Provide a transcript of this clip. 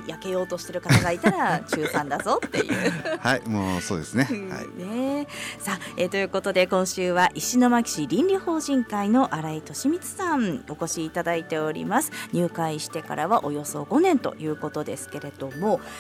焼けようとしてる方がいたら中3だぞっていうはい、もうそうですね。はい、 ね。さあ、ということで今週は石巻市倫理法人会の新井利光さんお越しいただいております。入会してからはおよそ5年ということですけれども、